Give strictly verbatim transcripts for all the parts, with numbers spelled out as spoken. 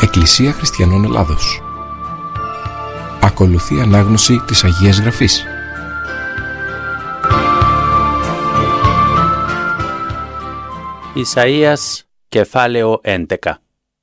Εκκλησία Χριστιανών Ελλάδος. Ακολουθεί ανάγνωση της Αγίας Γραφής. Ισαΐας, κεφάλαιο έντεκα.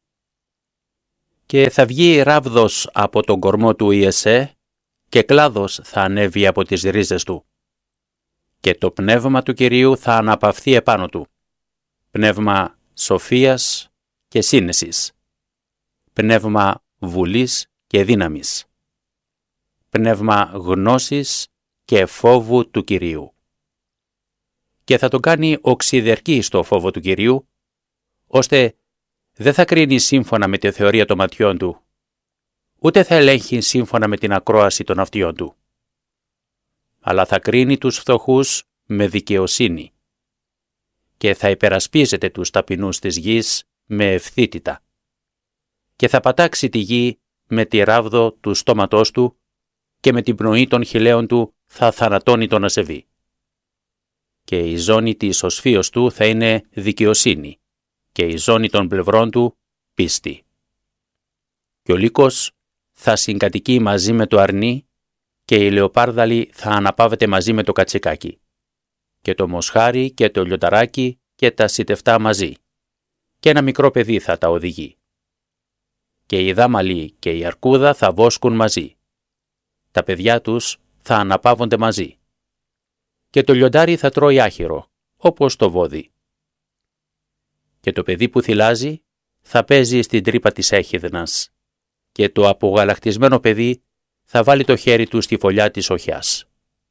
Και θα βγει ράβδος από τον κορμό του Ιεσέ, και κλάδος θα ανέβει από τις ρίζες του. Και το πνεύμα του Κυρίου θα αναπαυθεί επάνω του. Πνεύμα σοφίας και σύνεσης. Πνεύμα βουλής και δύναμης. Πνεύμα γνώσης και φόβου του Κυρίου. Και θα τον κάνει οξυδερκή στο φόβο του Κυρίου, ώστε δεν θα κρίνει σύμφωνα με τη θεωρία των ματιών του, ούτε θα ελέγχει σύμφωνα με την ακρόαση των αυτιών του, αλλά θα κρίνει τους φτωχούς με δικαιοσύνη και θα υπερασπίζεται τους ταπεινούς της γης με ευθύτητα και θα πατάξει τη γη με τη ράβδο του στόματός του και με την πνοή των χιλέων του θα θανατώνει τον ασεβή. Και η ζώνη της οσφίως του θα είναι δικαιοσύνη και η ζώνη των πλευρών του πίστη. Και ο λύκος θα συγκατοικεί μαζί με το αρνί και η λεοπάρδαλη θα αναπαύεται μαζί με το κατσικάκι και το μοσχάρι και το λιονταράκι και τα σιτευτά μαζί και ένα μικρό παιδί θα τα οδηγεί. Και η δάμαλη και η αρκούδα θα βόσκουν μαζί. Τα παιδιά τους θα αναπαύονται μαζί. Και το λιοντάρι θα τρώει άχυρο, όπως το βόδι. Και το παιδί που θυλάζει θα παίζει στην τρύπα της έχιδνας και το απογαλακτισμένο παιδί θα βάλει το χέρι του στη φωλιά της οχιάς.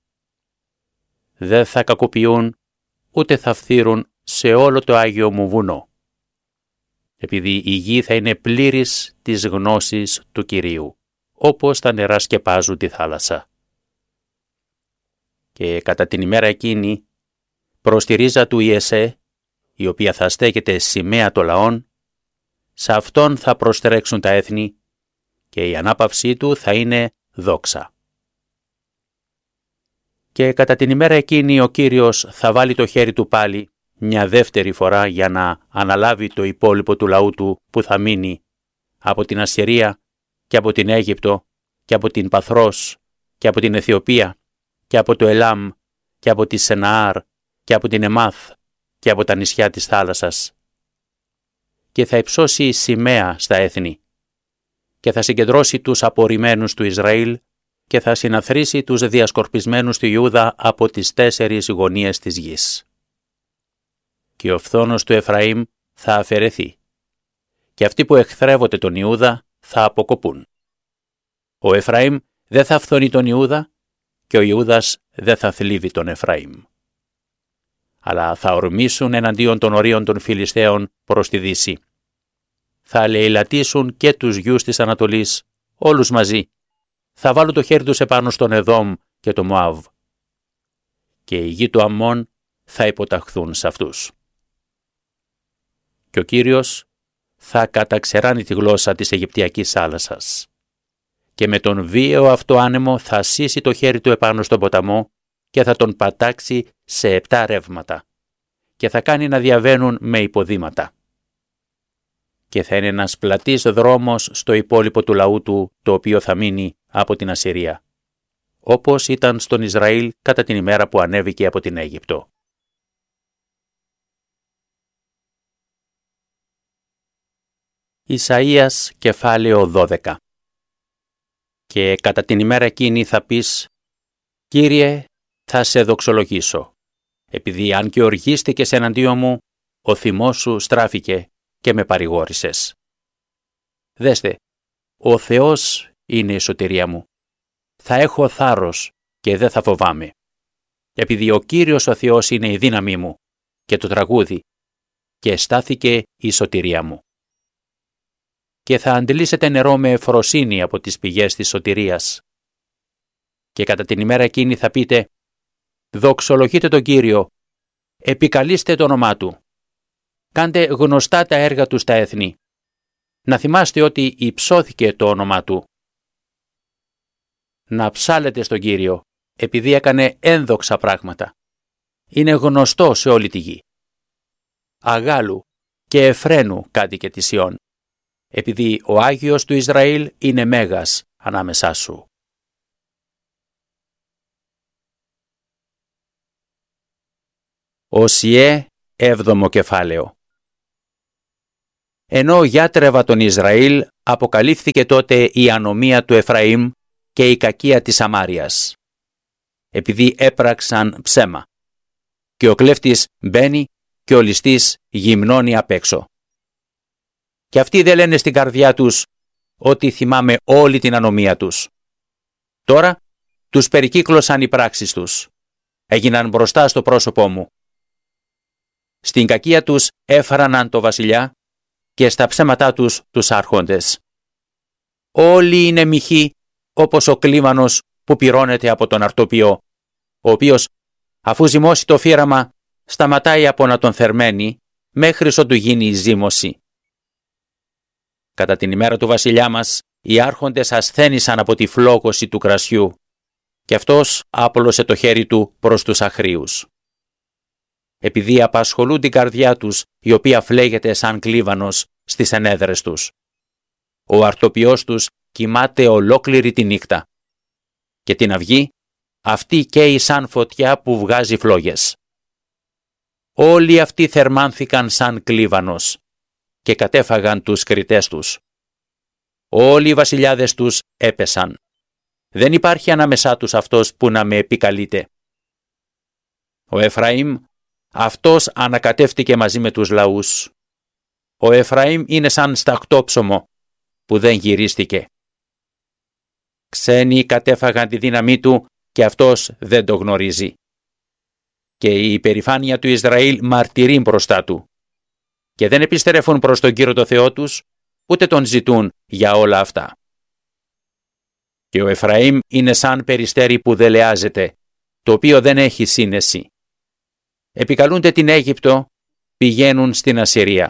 Δεν θα κακοποιούν ούτε θα φθείρουν σε όλο το Άγιο μου βουνό, επειδή η γη θα είναι πλήρης της γνώσης του Κυρίου, όπως τα νερά σκεπάζουν τη θάλασσα. Και κατά την ημέρα εκείνη, προς τη ρίζα του Ιεσέ, η οποία θα στέκεται σημαία των λαών, σε αυτόν θα προστρέξουν τα έθνη και η ανάπαυσή του θα είναι δόξα. Και κατά την ημέρα εκείνη ο Κύριος θα βάλει το χέρι του πάλι μια δεύτερη φορά για να αναλάβει το υπόλοιπο του λαού του που θα μείνει από την Ασσυρία και από την Αίγυπτο και από την Παθρός και από την Αιθιοπία και από το Ελάμ και από τη Σεναάρ και από την Εμάθ και από τα νησιά της θάλασσας. Και θα υψώσει σημαία στα έθνη και θα συγκεντρώσει τους απορριμμένους του Ισραήλ και θα συναθρήσει τους διασκορπισμένους του Ιούδα από τις τέσσερις γωνίες της γης. Και ο φθόνος του Εφραήμ θα αφαιρεθεί και αυτοί που εχθρεύονται τον Ιούδα θα αποκοπούν. Ο Εφραήμ δεν θα φθονεί τον Ιούδα και ο Ιούδας δεν θα θλίβει τον Εφραήμ. Αλλά θα ορμήσουν εναντίον των ορίων των Φιλιστέων προς τη δύση. Θα λαιλατίσουν και τους γιους της Ανατολής, όλους μαζί. Θα βάλουν το χέρι τους επάνω στον Εδόμ και το Μωάβ. Και οι γη του Αμμών θα υποταχθούν σε αυτούς. Και ο Κύριος θα καταξεράνει τη γλώσσα της Αιγυπτιακής θάλασσας. Και με τον βίαιο αυτό άνεμο θα σύσει το χέρι του επάνω στον ποταμό και θα τον πατάξει σε επτά ρεύματα και θα κάνει να διαβαίνουν με υποδήματα. Και θα είναι ένας πλατής δρόμος στο υπόλοιπο του λαού του, το οποίο θα μείνει από την Ασσυρία, όπως ήταν στον Ισραήλ κατά την ημέρα που ανέβηκε από την Αίγυπτο. Ισαΐας, κεφάλαιο δώδεκα. Και κατά την ημέρα εκείνη θα πεις: «Κύριε, θα σε δοξολογήσω, επειδή αν και οργίστηκες εναντίον μου, ο θυμός σου στράφηκε και με παρηγόρησες. Δέστε, ο Θεός είναι η σωτηρία μου. Θα έχω θάρρος και δεν θα φοβάμαι, επειδή ο Κύριος ο Θεός είναι η δύναμή μου και το τραγούδι και στάθηκε η σωτηρία μου. Και θα αντλήσετε νερό με ευφροσύνη από τις πηγές της σωτηρίας. Και κατά την ημέρα εκείνη θα πείτε: δοξολογείτε τον Κύριο, επικαλείστε το όνομά Του. Κάντε γνωστά τα έργα Του στα έθνη. Να θυμάστε ότι υψώθηκε το όνομά Του. Να ψάλετε στον Κύριο, επειδή έκανε ένδοξα πράγματα. Είναι γνωστό σε όλη τη γη. Αγάλου και Εφραίνου κάτοικε της Σιών. επειδή ο Άγιος του Ισραήλ είναι μέγας ανάμεσά σου. Οσιέ, έβδομο κεφάλαιο. Ενώ γιάτρευα τον Ισραήλ, αποκαλύφθηκε τότε η ανομία του Εφραήμ και η κακία της Σαμάριας, επειδή έπραξαν ψέμα. Και ο κλέφτης μπαίνει και ο ληστής γυμνώνει απ' έξω. Και αυτοί δεν λένε στην καρδιά τους ότι θυμάμαι όλη την ανομία τους. Τώρα τους περικύκλωσαν οι πράξεις τους. Έγιναν μπροστά στο πρόσωπό μου. Στην κακία τους έφραναν το βασιλιά και στα ψέματά τους τους άρχοντες. Όλοι είναι μοιχοί όπως ο κλίμανος που πυρώνεται από τον αρτοπιό, ο οποίος αφού ζυμώσει το φύραμα σταματάει από να τον θερμαίνει μέχρι ότου γίνει η ζύμωση. Κατά την ημέρα του βασιλιά μας οι άρχοντες ασθένησαν από τη φλόγωση του κρασιού και αυτός άπλωσε το χέρι του προς τους αχρίους. Επειδή απασχολούν την καρδιά τους, η οποία φλέγεται σαν κλίβανος στις ενέδρες τους. Ο αρτοπιός τους κοιμάται ολόκληρη τη νύχτα και την αυγή αυτή καίει σαν φωτιά που βγάζει φλόγες. Όλοι αυτοί θερμάνθηκαν σαν κλίβανος και κατέφαγαν τους κριτές τους. Όλοι οι βασιλιάδες τους έπεσαν. Δεν υπάρχει ανάμεσά τους αυτός που να με επικαλείται. Ο Εφραήμ, αυτός ανακατεύτηκε μαζί με τους λαούς. Ο Εφραήμ είναι σαν σταχτόψωμο που δεν γυρίστηκε. Ξένοι κατέφαγαν τη δύναμή του και αυτός δεν το γνωρίζει. Και η υπερηφάνεια του Ισραήλ μαρτυρεί μπροστά του. Και δεν επιστρέφουν προς τον Κύριο το Θεό τους, ούτε τον ζητούν για όλα αυτά. Και ο Εφραήμ είναι σαν περιστέρι που δελεάζεται, το οποίο δεν έχει σύνεση. Επικαλούνται την Αίγυπτο, πηγαίνουν στην Ασσυρία.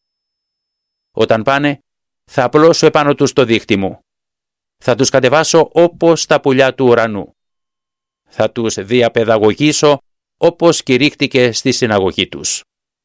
Όταν πάνε, θα απλώσω επάνω τους το δίχτυ μου. Θα τους κατεβάσω όπως τα πουλιά του ουρανού. Θα τους διαπαιδαγωγήσω όπως κηρύχτηκε στη συναγωγή τους.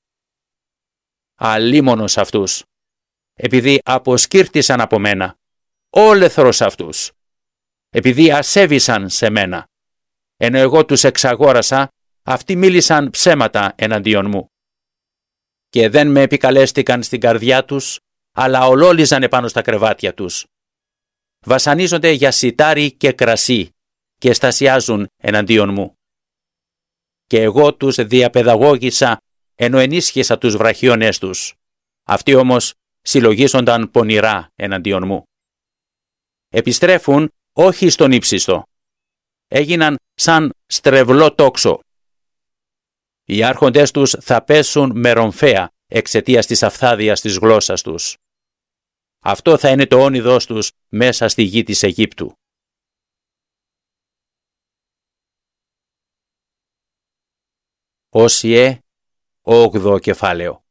Αλίμονος αυτούς, επειδή αποσκύρτησαν από μένα, όλεθρος αυτούς, επειδή ασέβησαν σε μένα, ενώ εγώ τους εξαγόρασα, αυτοί μίλησαν ψέματα εναντίον μου. Και δεν με επικαλέστηκαν στην καρδιά τους, αλλά ολόλιζαν επάνω στα κρεβάτια τους. Βασανίζονται για σιτάρι και κρασί και στασιάζουν εναντίον μου. Και εγώ τους διαπαιδαγώγησα, ενώ ενίσχυσα τους βραχίονές τους. Αυτοί όμως συλλογίζονταν πονηρά εναντίον μου. Επιστρέφουν όχι στον ύψιστο. Έγιναν σαν στρεβλό τόξο. Οι άρχοντές τους θα πέσουν με ρομφαία εξαιτίας της αφθάδειας της γλώσσας τους. Αυτό θα είναι το όνειδός τους μέσα στη γη της Αιγύπτου. Όσιε, όγδοο κεφάλαιο.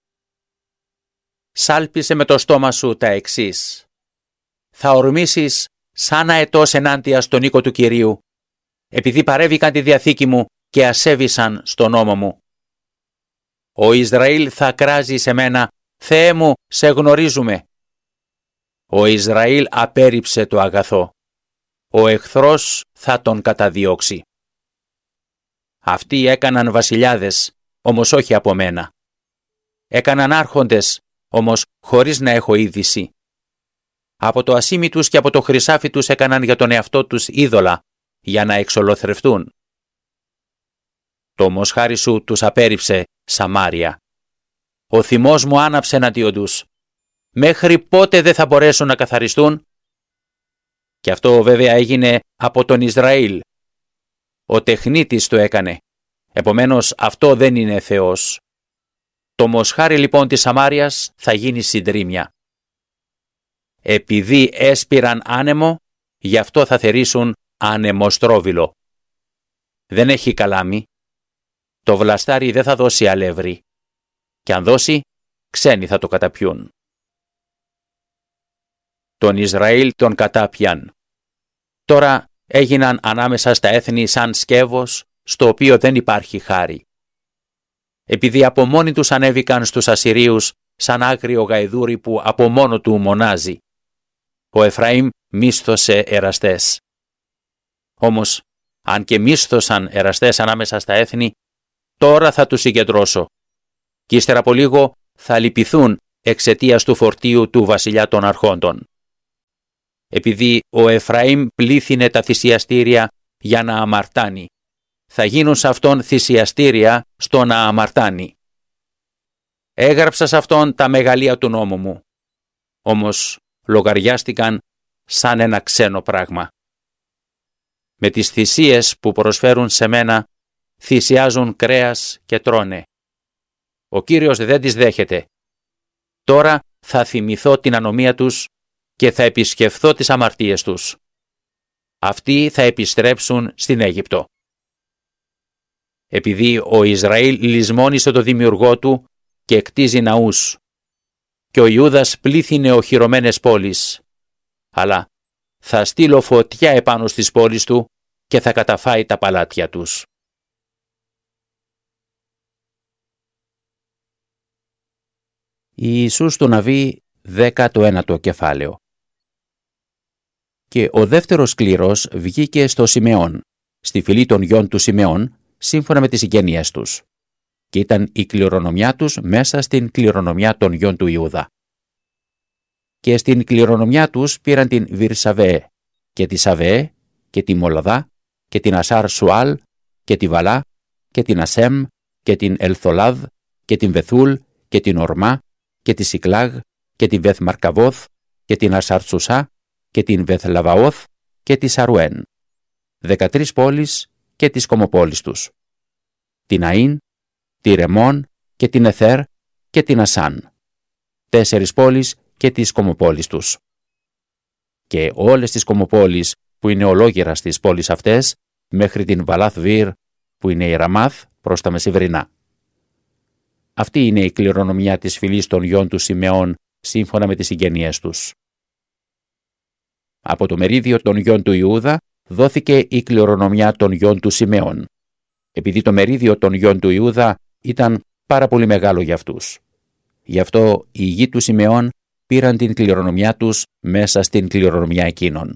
Σάλπισε με το στόμα σου τα εξής. Θα ορμήσεις σαν αετός ενάντια στον οίκο του Κυρίου, επειδή παρέβηκαν τη διαθήκη μου και ασέβησαν στον νόμο μου. Ο Ισραήλ θα κράζει σε μένα, Θεέ μου, σε γνωρίζουμε. Ο Ισραήλ απέρριψε το αγαθό. Ο εχθρός θα τον καταδιώξει. Αυτοί έκαναν βασιλιάδες, όμως όχι από μένα. Έκαναν άρχοντες, όμως χωρίς να έχω είδηση. Από το ασίμι τους και από το χρυσάφι τους έκαναν για τον εαυτό τους είδωλα, για να εξολοθρευτούν. Το μοσχάρι σου τους απέρριψε, Σαμάρια. Ο θυμός μου άναψε εναντίον τους. Μέχρι πότε δεν θα μπορέσουν να καθαριστούν? Και αυτό βέβαια έγινε από τον Ισραήλ. Ο τεχνίτης το έκανε. Επομένως αυτό δεν είναι Θεός. Το μοσχάρι λοιπόν της Σαμάριας θα γίνει συντρίμμια. Επειδή έσπηραν άνεμο, γι' αυτό θα θερήσουν ανεμοστρόβιλο. Δεν έχει καλάμι. Το βλαστάρι δεν θα δώσει αλεύρι. Και αν δώσει, ξένοι θα το καταπιούν. Τον Ισραήλ τον κατάπιαν. Τώρα έγιναν ανάμεσα στα έθνη σαν σκεύος, στο οποίο δεν υπάρχει χάρη. Επειδή από μόνοι τους ανέβηκαν στους Ασσυρίους, σαν άγριο γαϊδούρι που από μόνο του μονάζει. Ο Εφραήμ μίσθωσε εραστές. Όμως, αν και μίσθωσαν εραστές ανάμεσα στα έθνη, τώρα θα τους συγκεντρώσω. Κι ύστερα από λίγο θα λυπηθούν εξαιτίας του φορτίου του βασιλιά των αρχόντων. Επειδή ο Εφραήμ πλήθυνε τα θυσιαστήρια για να αμαρτάνει, θα γίνουν σε αυτόν θυσιαστήρια στο να αμαρτάνει. Έγραψα σε αυτόν τα μεγαλεία του νόμου μου, όμως λογαριάστηκαν σαν ένα ξένο πράγμα. Με τις θυσίες που προσφέρουν σε μένα θυσιάζουν κρέας και τρώνε. Ο Κύριος δεν τις δέχεται. Τώρα θα θυμηθώ την ανομία τους και θα επισκεφθώ τις αμαρτίες τους. Αυτοί θα επιστρέψουν στην Αίγυπτο. Επειδή ο Ισραήλ λησμόνισε το δημιουργό του και κτίζει ναούς, και ο Ιούδας πλήθυνε οχυρωμένες πόλεις, αλλά θα στείλω φωτιά επάνω στις πόλεις του και θα καταφάει τα παλάτια τους. Ιησούς του Ναβί, δέκατο ένατο κεφάλαιο. Και ο δεύτερος κλήρος βγήκε στο Σιμεών, στη φυλή των γιών του Σιμεών, σύμφωνα με τις συγγένειές τους, και ήταν η κληρονομιά τους μέσα στην κληρονομιά των γιών του Ιούδα. Και στην κληρονομιά τους πήραν την Βυρσαβέ, και τη Σαβέ, και τη Μολαδά, και την Ασάρ Σουάλ, και τη Βαλά, και την Ασέμ, και την Ελθολάδ, και την Βεθούλ, και την Ορμά, και τη Σικλάγ, και την Βεθμαρκαβόθ, και την Ασαρτσουσά, και την Βεθλαβαόθ, και τη Σαρουέν. Δεκατρείς πόλεις και τις κομοπόλεις τους. Την Αΐν, τη Ρεμόν, και την Εθέρ, και την Ασάν. Τέσσερις πόλεις και τις κομοπόλεις τους. Και όλες τις κομοπόλεις που είναι ολόγερα στις πόλεις αυτές, μέχρι την Βαλάθ Βίρ, που είναι η Ραμάθ, προς τα μεσημβρινά. Αυτή είναι η κληρονομιά της φυλής των γιών του Σιμεών, σύμφωνα με τις συγγένειές τους. Από το μερίδιο των γιών του Ιούδα δόθηκε η κληρονομιά των γιών του Σιμεών, επειδή το μερίδιο των γιών του Ιούδα ήταν πάρα πολύ μεγάλο για αυτούς. Γι' αυτό οι γη του Σιμεών πήραν την κληρονομιά τους μέσα στην κληρονομιά εκείνων.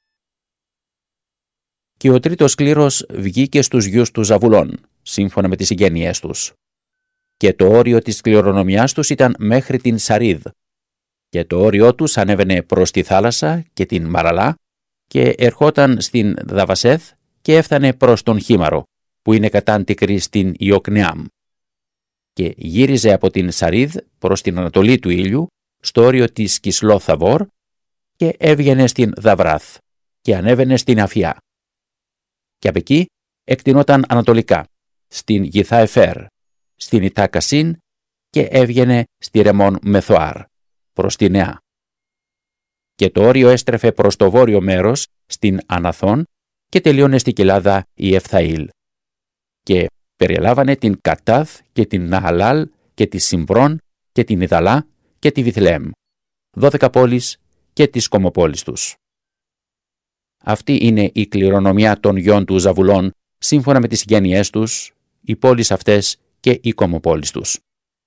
Και ο τρίτος κλήρος βγήκε στους γιους του Ζαβουλών, σύμφωνα με τις συγγένειές τους. Και το όριο της κληρονομιάς τους ήταν μέχρι την Σαρίδ, και το όριό τους ανέβαινε προς τη θάλασσα και την Μαραλά και ερχόταν στην Δαβασέθ και έφτανε προς τον Χίμαρο, που είναι κατάντικρη στην Ιοκνεάμ. Και γύριζε από την Σαρίδ προς την ανατολή του ήλιου, στο όριο της Κισλό Θαβόρ, και έβγαινε στην Δαβράθ και ανέβαινε στην Αφιά. Και από εκεί εκτινόταν ανατολικά, στην Γιθά Εφέρ, στην Ιτάκασίν, και έβγαινε στη Ρεμόν Μεθοάρ, προς τη Νεά. Και το όριο έστρεφε προς το βόρειο μέρος, στην Αναθών, και τελείωνε στη κοιλάδα η Εφθαήλ. Και περιελάβανε την Κατάθ και την Ναχαλάλ και τη Συμβρών και την Ιδαλά και τη Βιθλέμ, δώδεκα πόλεις και τις κομοπόλεις τους. Αυτή είναι η κληρονομιά των γιών του Ζαβουλών, σύμφωνα με τις συγγένειές τους, οι πόλεις αυτές και οι κομοπόλεις τους.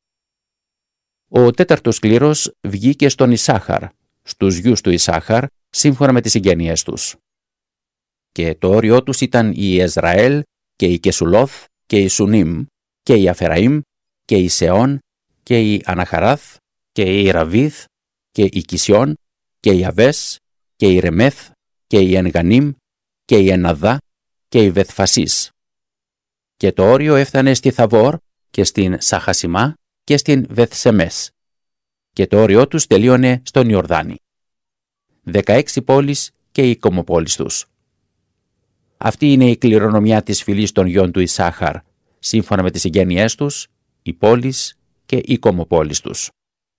Ο τέταρτος κλήρος βγήκε στον Ισάχαρ, στους γιους του Ισάχαρ, σύμφωνα με τις συγγένειές τους. Και το όριό τους ήταν η Εζραέλ και η Κεσουλόθ και η Σουνίμ και η Αφεραήμ και η Σεών και η Αναχαράθ και η Ραβίθ και η Κισιόν και η Αβές και η Ρεμέθ και η Ενγανίμ και η Εναδά και η Βεθφασίς. Και το όριο έφτανε στη Θαβόρ και στην Σαχασιμά και στην Βεθσεμές. Και το όριό τους τελείωνε στον Ιορδάνη. Δεκαέξι πόλεις και οι κομοπόλεις τους. Αυτή είναι η κληρονομιά της φυλής των γιών του Ισάχαρ, σύμφωνα με τις συγγένειές τους, οι πόλεις και οι κομοπόλεις τους.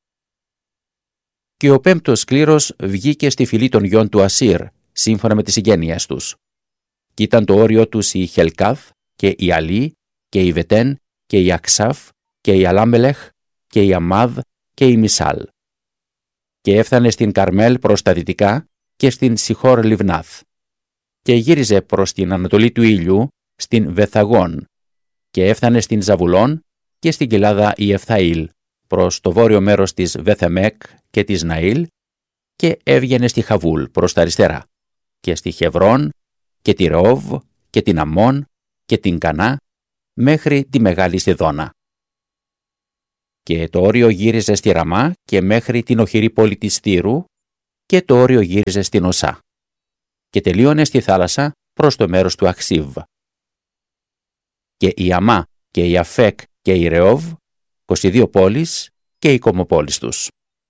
Και ο πέμπτος κλήρος βγήκε στη φυλή των γιών του Ασίρ, σύμφωνα με τις συγγένειές τους. Και ήταν το όριο τους η Χελκάθ και η Αλή και η Βετέν και η Αξάφ και η Αλάμπελεχ και η Αμάδ και η Μισάλ. Και έφτανε στην Καρμέλ προς τα δυτικά και στην Σιχόρ Λιβνάθ. Και γύριζε προς την ανατολή του ήλιου στην Βεθαγών και έφτανε στην Ζαβουλών και στην κοιλάδα η Εφθαήλ, προς το βόρειο μέρος της Βεθεμέκ και της Ναήλ και έβγαινε στη Χαβούλ προς τα αριστερά και στη Χεβρόν και τη Ρεόβ και την Αμμόν και την Κανά μέχρι τη Μεγάλη Σιδώνα. Και το όριο γύριζε στη Ραμά και μέχρι την οχυρή πόλη της Στήρου και το όριο γύριζε στην Οσά και τελείωνε στη θάλασσα προς το μέρος του Αχσίβ. Και η Αμά και η Αφέκ και η Ρεόβ, είκοσι δύο πόλεις και οι κομοπόλεις τους.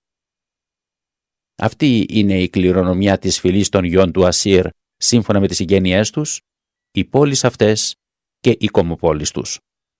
Αυτή είναι η κληρονομιά της φυλής των γιών του Ασύρ σύμφωνα με τις συγγένειές τους, οι πόλεις αυτές και οι κομοπόλεις τους.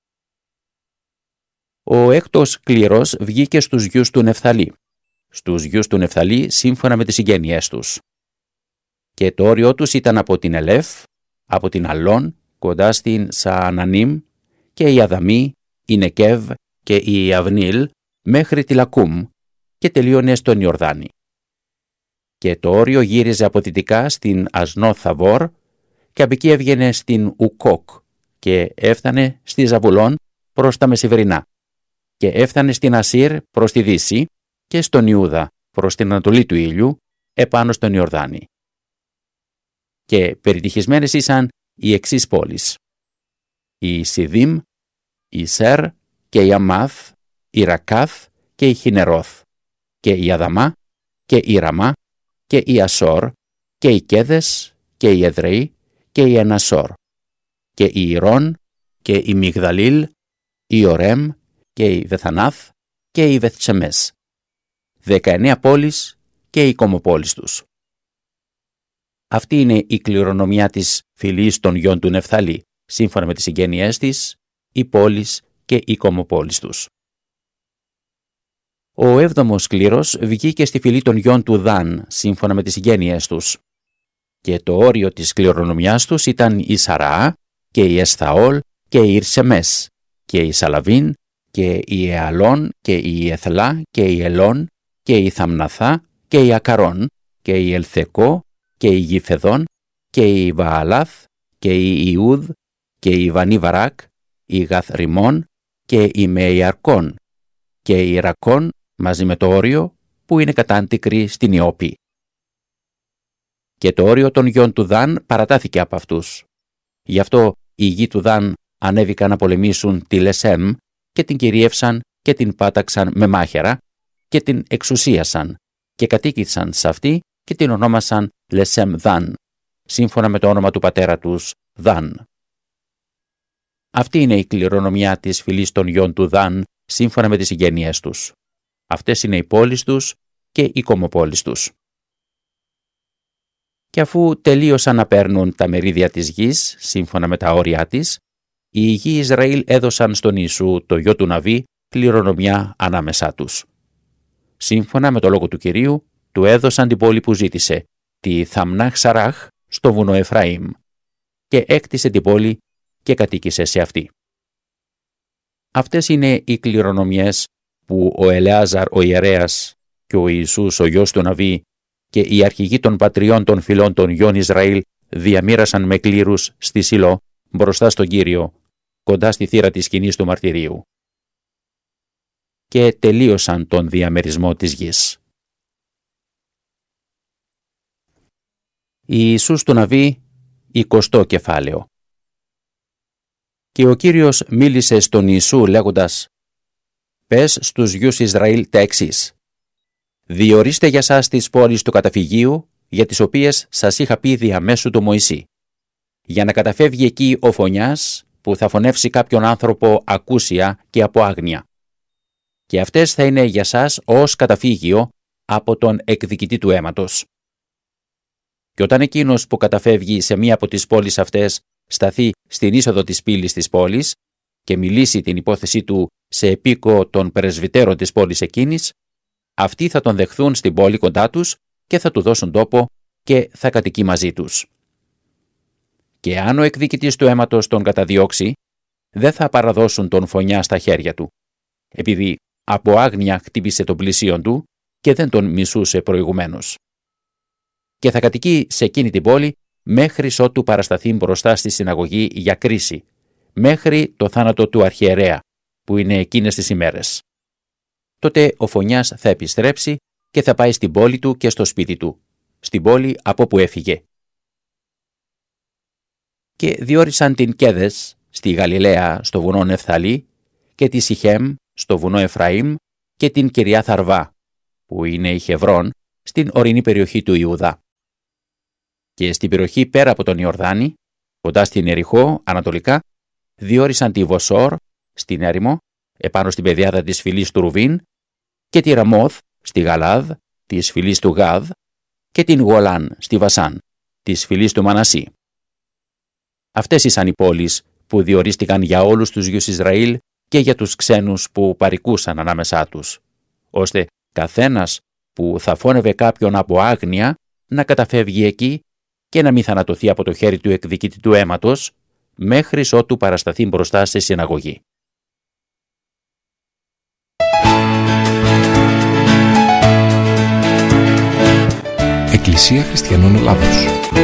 Ο έκτος κλήρος βγήκε στους γιους του Νεφθαλή, στους γιους του Νεφθαλή σύμφωνα με τις συγγένειές τους. Και το όριό τους ήταν από την Ελέφ, από την Αλών, κοντά στην Σαανανίμ, και η Αδαμή, η Νεκέβ και η Αυνίλ μέχρι τη Λακούμ και τελείωνε στον Ιορδάνη. Και το όριο γύριζε από δυτικά στην Ασνό Θαβόρ και από εκεί έβγαινε στην Ουκόκ και έφτανε στη Ζαβουλών προς τα μεσημβρινά και έφτανε στην Ασύρ προς τη δύση και στον Ιούδα προς την ανατολή του ήλιου επάνω στον Ιορδάνη. Και περιτυχισμένες ήσαν οι εξής πόλεις: η Σιδίμ, η Σέρ και η Αμάθ, η Ρακάθ και η Χινερώθ και η Αδαμά και η Ραμά και η Ασόρ και οι Κέδες και η Εδρεή και η Ενασόρ και η Ιρών και η Μιγδαλήλ, η Ορέμ και η Βεθανάθ και η Βεθτσεμές. Δεκαεννέα πόλεις και οι κομοπόλεις τους. Αυτή είναι η κληρονομιά της φυλής των γιών του Νεφθαλή, σύμφωνα με τις συγγένειές της, οι πόλεις και οι κομοπόλεις τους. Ο έβδομος κλήρος βγήκε στη φυλή των γιών του Δάν, σύμφωνα με τις συγγένειές τους. Και το όριο της κληρονομιάς τους ήταν η Σαραά και η Εσθαόλ και η Ιρσεμές και η Σαλαβίν και η Εαλών και η Εθλά και η Ελών και η Θαμναθά και η Ακαρών και η Ελθεκό και η Γιφεδόν και η Βααλάθ και η Ιούδ και η Βανίβαρακ, η Γαθριμών και η Μεϊαρκών και η Ρακών μαζί με το όριο που είναι κατάντικρη στην Ιώπη. Και το όριο των γιών του Δάν παρατάθηκε από αυτούς. Γι' αυτό οι γη του Δάν ανέβηκαν να πολεμήσουν τη Λεσέμ και την κυρίευσαν και την πάταξαν με μάχαιρα και την εξουσίασαν και κατοίκησαν σε αυτή και την ονόμασαν Λεσέμ Δάν, σύμφωνα με το όνομα του πατέρα τους Δάν. Αυτή είναι η κληρονομιά της φυλής των γιών του Δάν, σύμφωνα με τις συγγένειές τους. Αυτές είναι οι πόλεις τους και οι κομοπόλεις τους. Και αφού τελείωσαν να παίρνουν τα μερίδια της γης, σύμφωνα με τα όρια της, οι γη Ισραήλ έδωσαν στον Ιησού, το γιο του Ναβί, κληρονομιά ανάμεσά τους. Σύμφωνα με το λόγο του Κυρίου, του έδωσαν την πόλη που ζήτησε, τη Θαμνάχ Σαράχ, στο βουνό Εφραήμ, και έκτισε την πόλη και κατοίκησε σε αυτή. Αυτές είναι οι κληρονομιές που ο Ελεάζαρ ο ιερέας και ο Ιησούς ο γιος του Ναβί και οι αρχηγοί των πατριών των φυλών των γιών Ισραήλ διαμοίρασαν με κλήρους στη Σιλό μπροστά στον Κύριο, κοντά στη θύρα της σκηνής του μαρτυρίου. Και τελείωσαν τον διαμερισμό της γης. Ιησούς του Ναβί, εικοστό κεφάλαιο. Και ο Κύριος μίλησε στον Ιησού λέγοντας: «Πες στους γιους Ισραήλ τα εξής. Διορίστε για σας τις πόλεις του καταφυγίου, για τις οποίες σας είχα πει διαμέσου του Μωυσή, για να καταφεύγει εκεί ο φωνιάς που θα φωνεύσει κάποιον άνθρωπο ακούσια και από άγνοια. Και αυτές θα είναι για σας ως καταφύγιο από τον εκδικητή του αίματος. Και όταν εκείνος που καταφεύγει σε μία από τις πόλεις αυτές σταθεί στην είσοδο της πύλης της πόλης και μιλήσει την υπόθεσή του σε επίκο των πρεσβυτέρων της πόλης εκείνης, αυτοί θα τον δεχθούν στην πόλη κοντά τους και θα του δώσουν τόπο και θα κατοικεί μαζί τους. Και αν ο εκδικητής του αίματος τον καταδιώξει, δεν θα παραδώσουν τον φωνιά στα χέρια του, επειδή από άγνοια χτύπησε τον πλησίον του και δεν τον μισούσε προηγουμένως. Και θα κατοικεί σε εκείνη την πόλη μέχρι ότου παρασταθεί μπροστά στη συναγωγή για κρίση, μέχρι το θάνατο του αρχιερέα, που είναι εκείνες τις ημέρες. τότε ο Φωνιάς θα επιστρέψει και θα πάει στην πόλη του και στο σπίτι του, στην πόλη από που έφυγε. Και διόρισαν την Κέδες στη Γαλιλαία στο βουνό Νεφθαλή και τη Σιχέμ στο βουνό Εφραήμ και την Κυριάθ Αρβά, που είναι η Χεβρών, στην ορεινή περιοχή του Ιούδα. Και στην περιοχή πέρα από τον Ιορδάνη, κοντά στην Ιεριχώ, ανατολικά, διόρισαν τη Βοσόρ στην έρημο, επάνω στην πεδιάδα της φυλής του Ρουβίν, και τη Ραμόθ στη Γαλάδ, της φυλής του Γάδ, και την Γολάν στη Βασάν, της φυλής του Μανασί. Αυτές ήσαν οι πόλεις που διορίστηκαν για όλους τους γιους Ισραήλ και για τους ξένους που παρικούσαν ανάμεσά τους, ώστε καθένας που θα φώνευε κάποιον από άγνοια να καταφεύγει εκεί και να μην θανατωθεί από το χέρι του εκδικητικού αίματος, μέχρι ότου παρασταθεί μπροστά σε συναγωγή. Εκκλησία Χριστιανών Ελλάδος.